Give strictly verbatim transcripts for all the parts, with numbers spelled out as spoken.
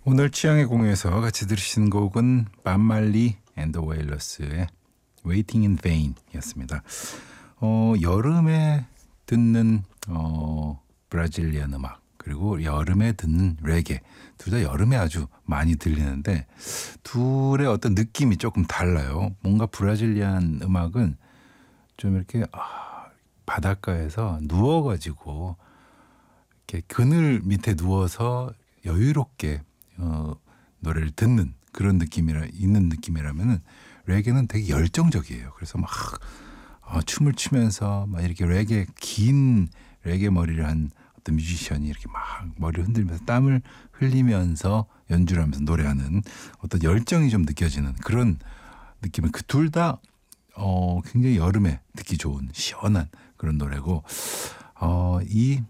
오늘 취향의 공유에서 같이 들으신 곡은 반말리 앤드 웨일러스의 Waiting in Vain 이었습니다. 어, 여름에 듣는 어, 브라질리안 음악 그리고 여름에 듣는 레게 둘 다 여름에 아주 많이 들리는데 둘의 어떤 느낌이 조금 달라요. 뭔가 브라질리안 음악은 좀 이렇게 아, 바닷가에서 누워가지고 이렇게 그늘 밑에 누워서 여유롭게 어, 노래를 듣는 그런 느낌이라 있는 느낌이라면은 레게는 되게 열정적이에요. 그래서 막 어, 춤을 추면서 막 이렇게 레게 긴 레게 머리를 한 어떤 뮤지션이 이렇게 막 머리를 흔들면서 땀을 흘리면서 연주를 하면서 노래하는 어떤 열정이 좀 느껴지는 그런 느낌을 그 둘 다 어, 굉장히 여름에 듣기 좋은 시원한 그런 노래고 어, 이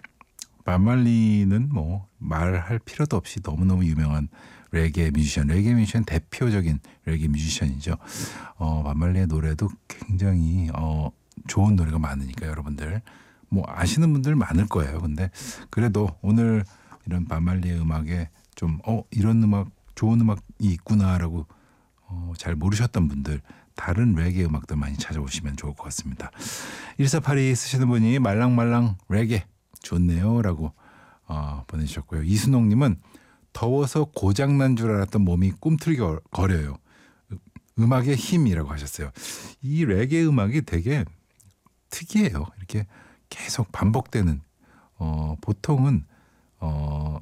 반말리는 뭐 말할 필요도 없이 너무너무 유명한 레게 뮤지션, 레게 뮤지션 대표적인 레게 뮤지션이죠. 어, 반말리의 노래도 굉장히 어, 좋은 노래가 많으니까 여러분들 뭐 아시는 분들 많을 거예요. 근데 그래도 오늘 이런 반말리의 음악에 좀 어, 이런 음악 좋은 음악이 있구나라고 어, 잘 모르셨던 분들 다른 레게 음악들 많이 찾아오시면 좋을 것 같습니다. 일사팔이 쓰시는 분이 말랑말랑 레게 좋네요 라고 어, 보내주셨고요. 이순옥님은 더워서 고장난 줄 알았던 몸이 꿈틀거려요. 음악의 힘이라고 하셨어요. 이 레게 음악이 되게 특이해요. 이렇게 계속 반복되는 어, 보통은 어,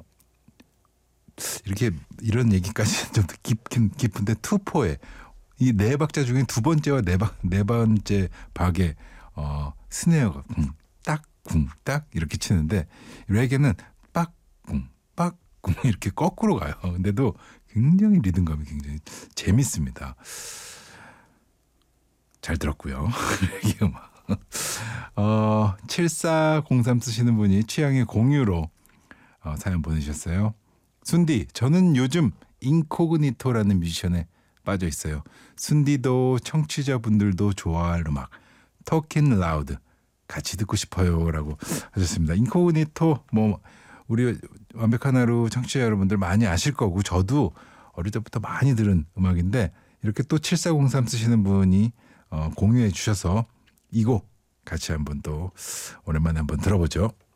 이렇게 이런 얘기까지 좀 깊긴 깊은데 투포에 이 네 박자 중에 두 번째와 네, 박, 네 번째 박에 어, 스네어가 쿵딱 쿵딱 이렇게 치는데 레게는 빡쿵 빡쿵 이렇게 거꾸로 가요. 근데도 굉장히 리듬감이 굉장히 재밌습니다. 잘 들었고요. 레게 음악. 어, 칠사공삼 쓰시는 분이 취향의 공유로 어, 사연 보내주셨어요. 순디, 저는 요즘 인코그니토라는 뮤지션에 빠져 있어요. 순디도 청취자분들도 좋아할 음악 Talking Loud 같이 듣고 싶어요라고 하셨습니다. 인코그니토 뭐 우리 완벽한 하루 청취자 여러분들 많이 아실 거고 저도 어릴 때부터 많이 들은 음악인데 이렇게 또 칠사공삼 쓰시는 분이 어, 공유해 주셔서 이 곡 같이 한번 또 오랜만에 한번 들어보죠.